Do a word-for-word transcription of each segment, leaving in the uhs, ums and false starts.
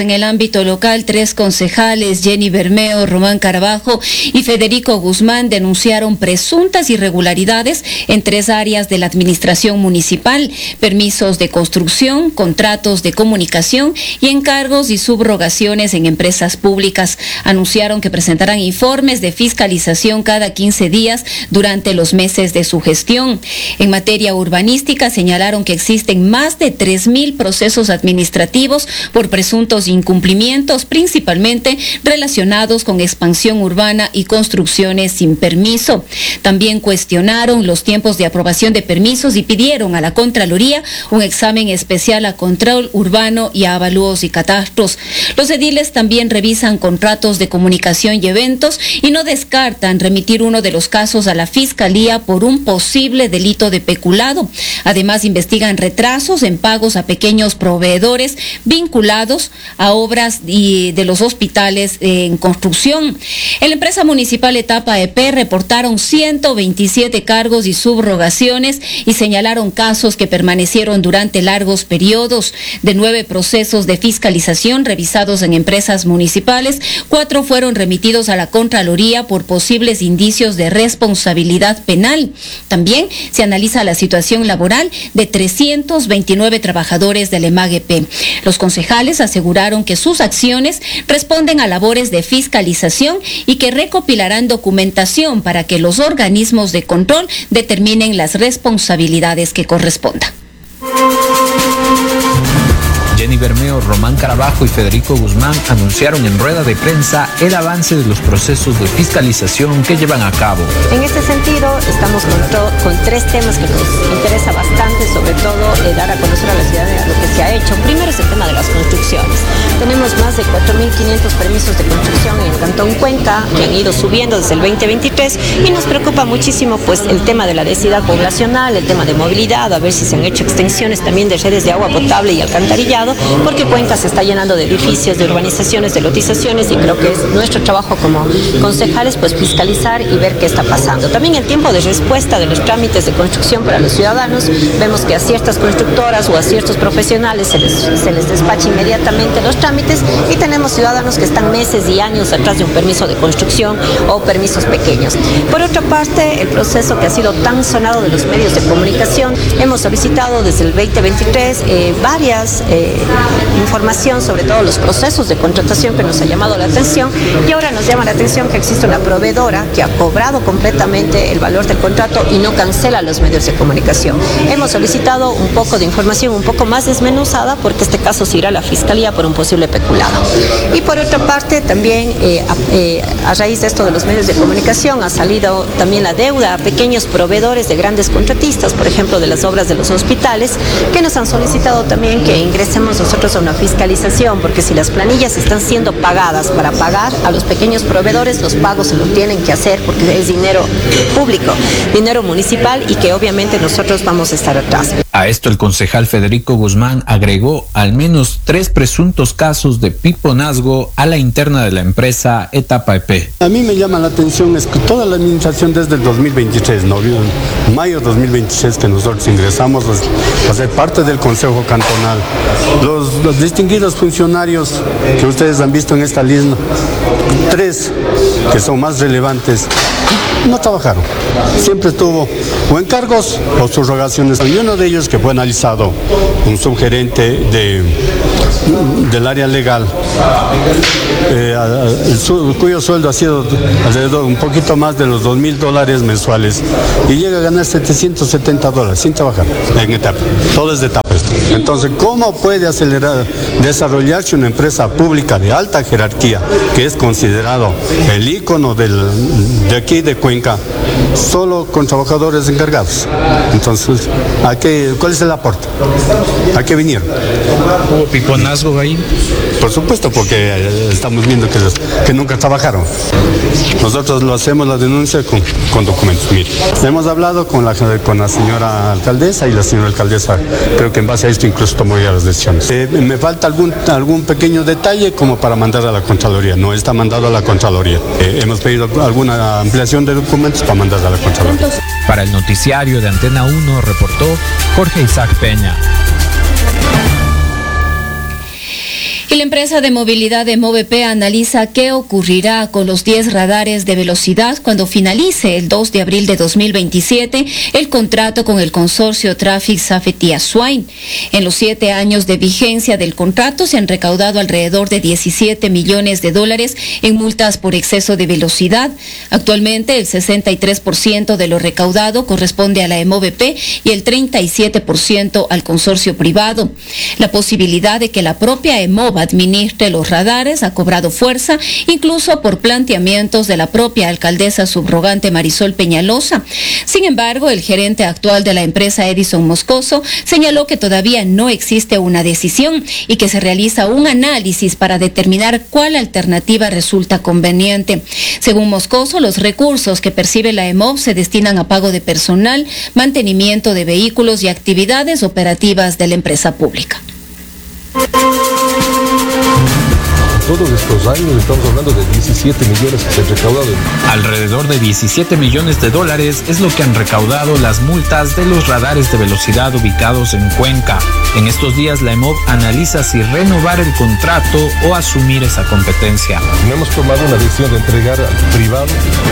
en el ámbito local, tres concejales, Jenny Bermeo, Román Carabajo y Federico Guzmán, denunciaron presuntas irregularidades en tres áreas de la administración municipal: permisos de construcción, contratos de comunicación y encargos y subrogaciones en empresas públicas. Anunciaron que presentarán informes de fiscalización cada quince días durante los meses de su gestión. En materia urbanística, señalaron que existen más de tres mil procesos administrativos por presuntos incumplimientos, principalmente relacionados con expansión urbana y construcciones sin permiso. También cuestionaron los tiempos de aprobación de permisos y pidieron a la Contraloría un examen especial a control urbano y a avalúos y catastros. Los ediles también revisan contratos de comunicación y eventos y no descartan remitir uno de los casos a la Fiscalía por un posible delito de peculado. Además, investigan retrasos en pagos a pequeños proveedores vinculados a obras y de los hospitales en construcción. En la empresa municipal Etapa E P reportaron ciento veintisiete cargos y subrogaciones y señalaron casos que permanecieron durante largos periodos. De nueve procesos de fiscalización revisados en empresas municipales, cuatro fueron remitidos a la Contraloría por posibles indicios de responsabilidad penal. También se analiza la situación laboral de trescientos veintinueve trabajadores del EMAG-E P. Los concejales aseguraron que sus acciones responden a labores de fiscalización y que recopilarán documentación para que los organismos de control determinen las responsabilidades que correspondan. Jenny Bermeo, Román Carabajo y Federico Guzmán anunciaron en rueda de prensa el avance de los procesos de fiscalización que llevan a cabo. En este sentido, estamos con, to- con tres temas que nos interesa bastante, sobre todo eh, dar a conocer a la ciudadanía lo que se ha hecho. Primero es el tema de las construcciones. Tenemos más de cuatro mil quinientos permisos de construcción en el Cantón Cuenca, que han ido subiendo desde el veinte veintitrés, y nos preocupa muchísimo pues el tema de la densidad poblacional, el tema de movilidad, a ver si se han hecho extensiones también de redes de agua potable y alcantarillado, porque Cuenca se está llenando de edificios, de urbanizaciones, de lotizaciones, y creo que es nuestro trabajo como concejales pues fiscalizar y ver qué está pasando. También el tiempo de respuesta de los trámites de construcción para los ciudadanos, vemos que a ciertas constructoras o a ciertos profesionales se les, se les despacha inmediatamente los trámites, y tenemos ciudadanos que están meses y años atrás de un permiso de construcción o permisos pequeños. Por otra parte, el proceso que ha sido tan sonado de los medios de comunicación, hemos solicitado desde el veinte veintitrés eh, varias eh, información sobre todos los procesos de contratación que nos ha llamado la atención, y ahora nos llama la atención que existe una proveedora que ha cobrado completamente el valor del contrato y no cancela los medios de comunicación. Hemos solicitado un poco de información un poco más desmenuzada, porque este caso se irá a la Fiscalía por un posible peculado. Y por otra parte, también eh, a, eh, a raíz de esto de los medios de comunicación ha salido también la deuda a pequeños proveedores de grandes contratistas, por ejemplo de las obras de los hospitales, que nos han solicitado también que ingresemos nosotros a una fiscalización, porque si las planillas están siendo pagadas para pagar a los pequeños proveedores, los pagos se los tienen que hacer porque es dinero público, dinero municipal, y que obviamente nosotros vamos a estar atrás. A esto el concejal Federico Guzmán agregó al menos tres presuntos casos de piponazgo a la interna de la empresa Etapa E P. A mí me llama la atención es que toda la administración desde el dos mil veintitrés, ¿no? En mayo de dos mil veintitrés que nosotros ingresamos a ser parte del Consejo Cantonal, los, los distinguidos funcionarios que ustedes han visto en esta lista, tres que son más relevantes, no trabajaron. Siempre estuvo o encargos o subrogaciones. Y uno de ellos que fue analizado, un subgerente de, del área legal, eh, el su, cuyo sueldo ha sido alrededor un poquito más de los dos mil dólares mensuales, y llega a ganar setecientos setenta dólares sin trabajar en etapa. Todo es de etapa. Entonces, ¿cómo puede acelerar, desarrollarse una empresa pública de alta jerarquía, que es considerado el ícono del, de aquí de Cuenca, solo con trabajadores encargados? Entonces, ¿a qué, ¿cuál es el aporte? ¿A qué vinieron? ¿Hubo piponazgo ahí? Por supuesto, porque estamos viendo que, los, que nunca trabajaron. Nosotros lo hacemos la denuncia con, con documentos. Mire, hemos hablado con la, con la señora alcaldesa, y la señora alcaldesa, creo que en base a esto incluso tomó ya las decisiones. Eh, me falta algún, algún pequeño detalle como para mandar a la Contraloría. No está mandado a la Contraloría. Eh, hemos pedido alguna ampliación de documentos para mandar a la Contraloría. Para el noticiario de Antena uno reportó Jorge Isaac Peña. Y la empresa de movilidad de Movep analiza qué ocurrirá con los diez radares de velocidad cuando finalice el dos de abril de dos mil veintisiete el contrato con el consorcio Traffic Safety Aswine. En los siete años de vigencia del contrato se han recaudado alrededor de diecisiete millones de dólares en multas por exceso de velocidad. Actualmente el sesenta y tres por ciento de lo recaudado corresponde a la Movep y el treinta y siete por ciento al consorcio privado. La posibilidad de que la propia EMOV administre los radares ha cobrado fuerza, incluso por planteamientos de la propia alcaldesa subrogante Marisol Peñalosa. Sin embargo, el gerente actual de la empresa, Edison Moscoso, señaló que todavía no existe una decisión y que se realiza un análisis para determinar cuál alternativa resulta conveniente. Según Moscoso, los recursos que percibe la EMOV se destinan a pago de personal, mantenimiento de vehículos y actividades operativas de la empresa pública. Todos estos años estamos hablando de diecisiete millones que se han recaudado. Alrededor de diecisiete millones de dólares es lo que han recaudado las multas de los radares de velocidad ubicados en Cuenca. En estos días la EMOV analiza si renovar el contrato o asumir esa competencia. No hemos tomado una decisión de entregar al privado.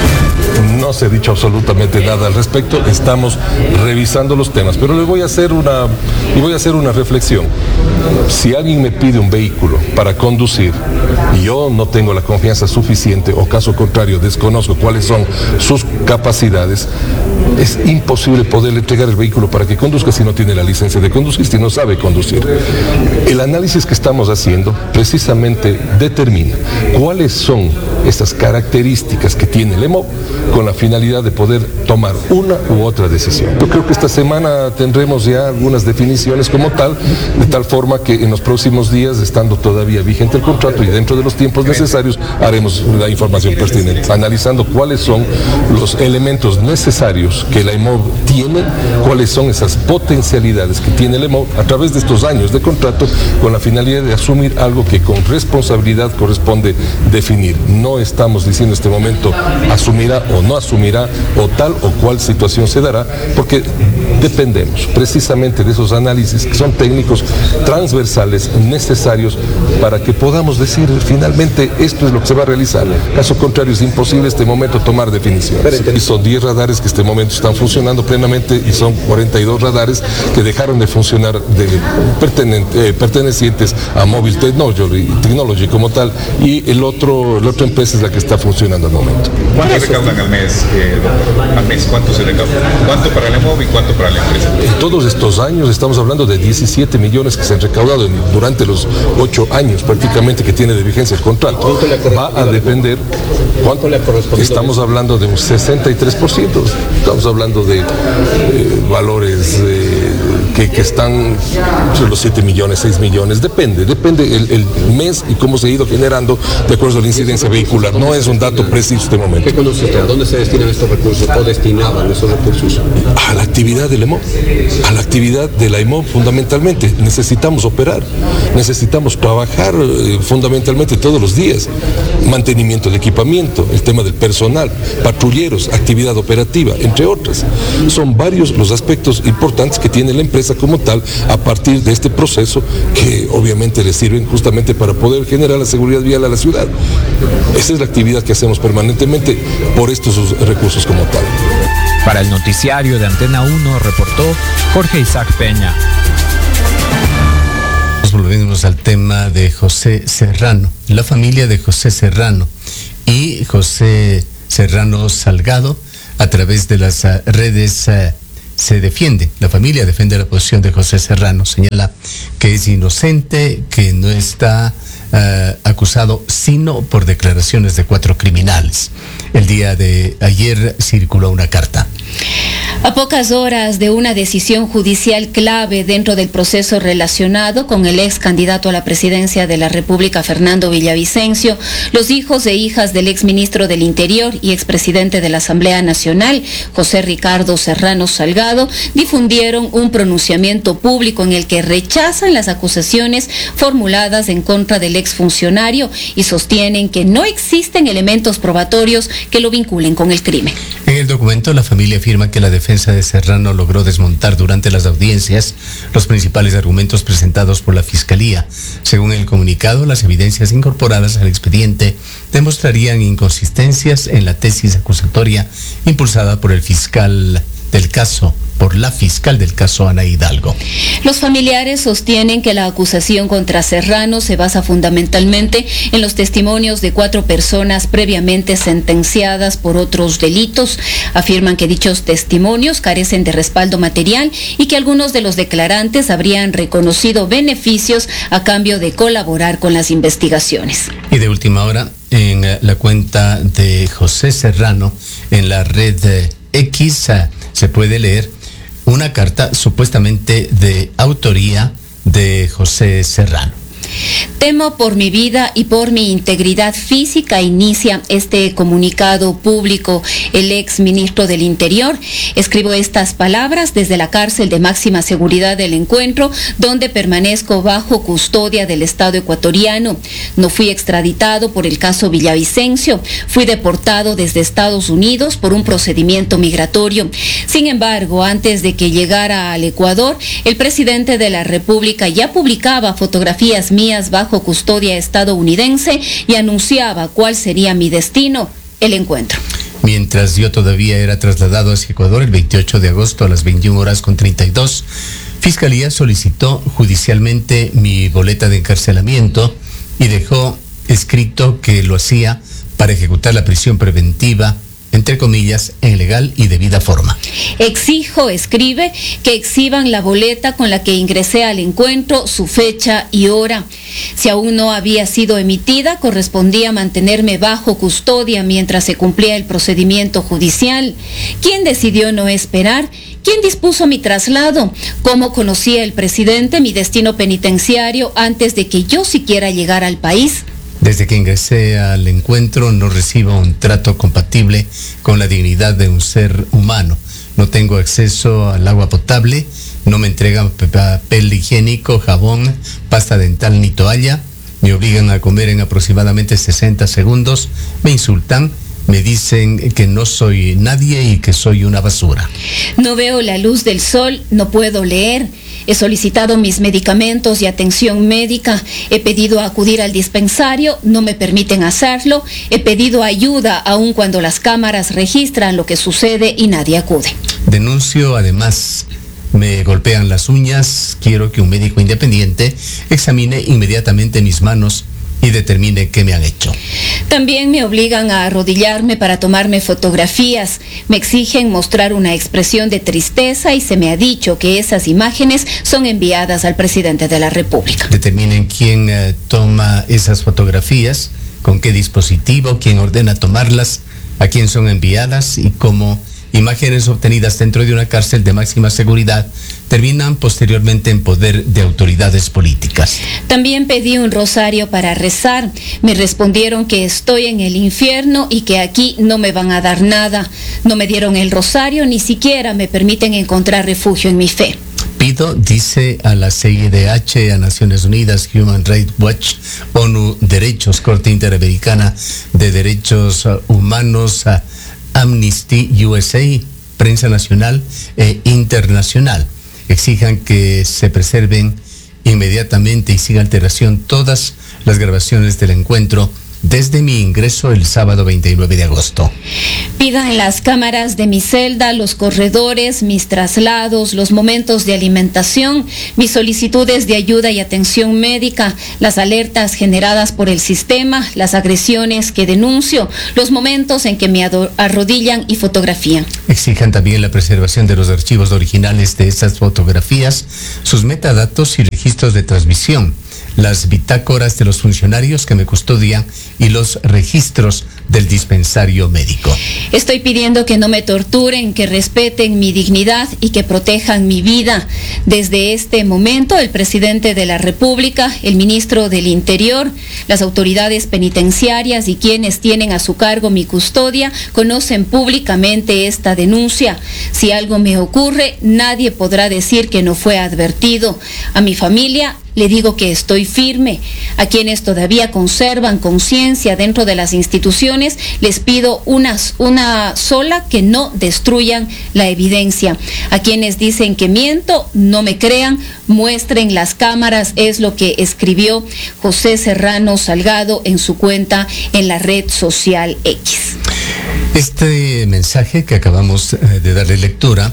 No se ha dicho absolutamente nada al respecto. Estamos revisando los temas, pero le voy a hacer una, le voy a hacer una reflexión. Si alguien me pide un vehículo para conducir y yo no tengo la confianza suficiente o caso contrario desconozco cuáles son sus capacidades, es imposible poderle entregar el vehículo para que conduzca si no tiene la licencia de conducir, si no sabe conducir. El análisis que estamos haciendo precisamente determina cuáles son estas características que tiene el EMOV con la finalidad de poder tomar una u otra decisión. Yo creo que esta semana tendremos ya algunas definiciones como tal, de tal forma que en los próximos días, estando todavía vigente el contrato y dentro de los tiempos necesarios, haremos la información pertinente, analizando cuáles son los elementos necesarios que la EMOV tiene, cuáles son esas potencialidades que tiene la EMOV a través de estos años de contrato, con la finalidad de asumir algo que con responsabilidad corresponde definir. No estamos diciendo en este momento asumirá o no asumirá o tal o cual situación se dará, porque dependemos precisamente de esos análisis que son técnicos transversales necesarios para que podamos decir finalmente esto es lo que se va a realizar. Caso contrario es imposible en este momento tomar definiciones. Y son diez radares que en este momento están funcionando plenamente y son cuarenta y dos radares que dejaron de funcionar de, pertenen, eh, pertenecientes a Mobile Technology, Technology como tal, y el otro, la otra empresa es la que está funcionando al momento. ¿Cuánto recaudan al mes? Eh, al mes ¿cuánto se recauda? ¿Cuánto para la EMOV y cuánto para la empresa? En todos estos años estamos hablando de diecisiete millones que se han recaudado en, durante los ocho años prácticamente que tiene de vigencia el contrato. Va a depender. ¿Cuánto le ha correspondido? Estamos hablando de un sesenta y tres por ciento. Estamos hablando de eh, valores eh, que, que están sobre los siete millones, seis millones. Depende, depende el, el mes y cómo se ha ido generando de acuerdo a la incidencia vehicular. No es un dato preciso en este momento. ¿Qué conoce usted? ¿A dónde se destinan estos recursos o destinaban esos recursos? A la actividad del EMOV, a la actividad de la EMOV fundamentalmente. Necesitamos operar, necesitamos trabajar eh, fundamentalmente todos los días. Mantenimiento de equipamiento, el tema del personal, patrulleros, actividad operativa, entre otras. Son varios los aspectos importantes que tiene la empresa como tal a partir de este proceso que obviamente le sirven justamente para poder generar la seguridad vial a la ciudad. Esa es la actividad que hacemos permanentemente por estos recursos como tal. Para el noticiario de Antena uno reportó Jorge Isaac Peña. Volvemos al tema de José Serrano, la familia de José Serrano y José Serrano Salgado a través de las uh, redes uh, se defiende, la familia defiende la posición de José Serrano, señala que es inocente, que no está uh, acusado sino por declaraciones de cuatro criminales. El día de ayer circuló una carta. A pocas horas de una decisión judicial clave dentro del proceso relacionado con el ex candidato a la presidencia de la República, Fernando Villavicencio, los hijos e hijas del ex ministro del Interior y expresidente de la Asamblea Nacional, José Ricardo Serrano Salgado, difundieron un pronunciamiento público en el que rechazan las acusaciones formuladas en contra del exfuncionario y sostienen que no existen elementos probatorios que lo vinculen con el crimen. En el documento, la familia afirma que la defensa de Serrano logró desmontar durante las audiencias los principales argumentos presentados por la Fiscalía. Según el comunicado, las evidencias incorporadas al expediente demostrarían inconsistencias en la tesis acusatoria impulsada por el fiscal del caso, por la fiscal del caso Ana Hidalgo. Los familiares sostienen que la acusación contra Serrano se basa fundamentalmente en los testimonios de cuatro personas previamente sentenciadas por otros delitos. Afirman que dichos testimonios carecen de respaldo material y que algunos de los declarantes habrían reconocido beneficios a cambio de colaborar con las investigaciones. Y de última hora, en la cuenta de José Serrano, en la red X, se puede leer una carta supuestamente de autoría de José Serrano. Temo por mi vida y por mi integridad física, inicia este comunicado público el ex ministro del Interior. Escribo estas palabras desde la cárcel de máxima seguridad del Encuentro, donde permanezco bajo custodia del Estado ecuatoriano. No fui extraditado por el caso Villavicencio, fui deportado desde Estados Unidos por un procedimiento migratorio. Sin embargo, antes de que llegara al Ecuador, el presidente de la República ya publicaba fotografías mías bajo custodia estadounidense y anunciaba cuál sería mi destino, el Encuentro. Mientras yo todavía era trasladado hacia Ecuador el veintiocho de agosto a las veintiuna horas con treinta y dos, Fiscalía solicitó judicialmente mi boleta de encarcelamiento y dejó escrito que lo hacía para ejecutar la prisión preventiva, entre comillas, en legal y debida forma. Exijo, escribe, que exhiban la boleta con la que ingresé al Encuentro, su fecha y hora. Si aún no había sido emitida, correspondía mantenerme bajo custodia mientras se cumplía el procedimiento judicial. ¿Quién decidió no esperar? ¿Quién dispuso mi traslado? ¿Cómo conocía el presidente mi destino penitenciario antes de que yo siquiera llegara al país? Desde que ingresé al Encuentro no recibo un trato compatible con la dignidad de un ser humano. No tengo acceso al agua potable, no me entregan papel higiénico, jabón, pasta dental ni toalla, me obligan a comer en aproximadamente sesenta segundos, me insultan, me dicen que no soy nadie y que soy una basura. No veo la luz del sol, no puedo leer. He solicitado mis medicamentos y atención médica. He pedido acudir al dispensario, no me permiten hacerlo. He pedido ayuda aun cuando las cámaras registran lo que sucede y nadie acude. Denuncio además. Me golpean las uñas. Quiero que un médico independiente examine inmediatamente mis manos y determine qué me han hecho. También me obligan a arrodillarme para tomarme fotografías. Me exigen mostrar una expresión de tristeza y se me ha dicho que esas imágenes son enviadas al presidente de la República. Determinen quién eh, toma esas fotografías, con qué dispositivo, quién ordena tomarlas, a quién son enviadas y cómo imágenes obtenidas dentro de una cárcel de máxima seguridad terminan posteriormente en poder de autoridades políticas. También pedí un rosario para rezar. Me respondieron que estoy en el infierno y que aquí no me van a dar nada. No me dieron el rosario, ni siquiera me permiten encontrar refugio en mi fe. Pido, dice a la C I D H, a Naciones Unidas, Human Rights Watch, ONU Derechos, Corte Interamericana de Derechos Humanos, a Amnesty U S A, Prensa Nacional e Internacional, exijan que se preserven inmediatamente y sin alteración todas las grabaciones del encuentro desde mi ingreso el sábado veintinueve de agosto. Pidan las cámaras de mi celda, los corredores, mis traslados, los momentos de alimentación, mis solicitudes de ayuda y atención médica, las alertas generadas por el sistema, las agresiones que denuncio, los momentos en que me arrodillan y fotografían. Exijan también la preservación de los archivos originales de esas fotografías, sus metadatos y registros de transmisión, las bitácoras de los funcionarios que me custodian y los registros del dispensario médico. Estoy pidiendo que no me torturen, que respeten mi dignidad y que protejan mi vida. Desde este momento, el presidente de la República, el ministro del Interior, las autoridades penitenciarias y quienes tienen a su cargo mi custodia conocen públicamente esta denuncia. Si algo me ocurre, nadie podrá decir que no fue advertido. A mi familia le digo que estoy firme. A quienes todavía conservan conciencia dentro de las instituciones, explicaciones, les pido una, una sola, que no destruyan la evidencia. A quienes dicen que miento, no me crean, muestren las cámaras, es lo que escribió José Serrano Salgado en su cuenta en la red social X. Este mensaje que acabamos de darle lectura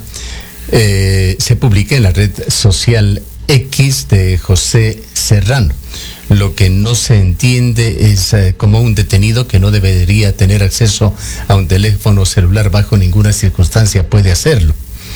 eh, se publica en la red social X de José Serrano. Lo que no se entiende es eh, como un detenido que no debería tener acceso a un teléfono celular bajo ninguna circunstancia puede hacerlo.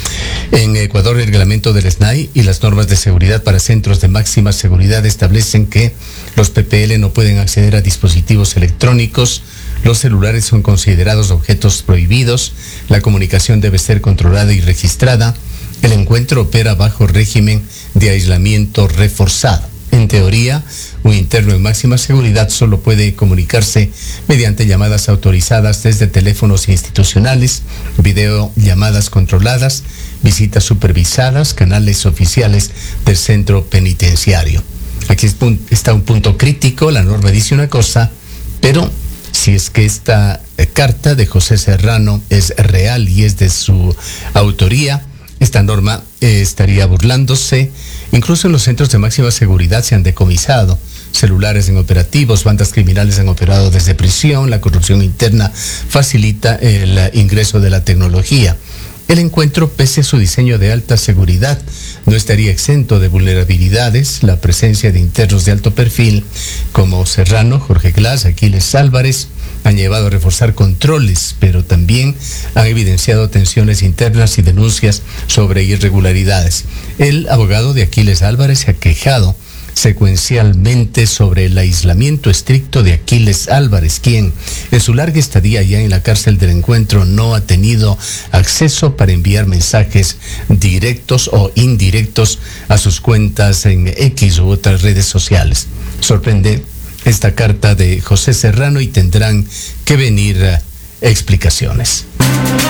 En Ecuador, el reglamento del S N A I y las normas de seguridad para centros de máxima seguridad establecen que los P P L no pueden acceder a dispositivos electrónicos, los celulares son considerados objetos prohibidos, la comunicación debe ser controlada y registrada, el encuentro opera bajo régimen de aislamiento reforzado. En teoría, un interno en máxima seguridad solo puede comunicarse mediante llamadas autorizadas desde teléfonos institucionales, videollamadas controladas, visitas supervisadas, canales oficiales del centro penitenciario. Aquí está un punto crítico, la norma dice una cosa, pero si es que esta carta de José Serrano es real y es de su autoría, esta norma eh, estaría burlándose. Incluso en los centros de máxima seguridad se han decomisado celulares en operativos, bandas criminales han operado desde prisión, la corrupción interna facilita el ingreso de la tecnología. El encuentro, pese a su diseño de alta seguridad, no estaría exento de vulnerabilidades. La presencia de internos de alto perfil como Serrano, Jorge Glass, Aquiles Álvarez han llevado a reforzar controles, pero también han evidenciado tensiones internas y denuncias sobre irregularidades. El abogado de Aquiles Álvarez se ha quejado secuencialmente sobre el aislamiento estricto de Aquiles Álvarez, quien en su larga estadía ya en la cárcel del encuentro no ha tenido acceso para enviar mensajes directos o indirectos a sus cuentas en X u otras redes sociales. Sorprende esta carta de José Serrano y tendrán que venir explicaciones.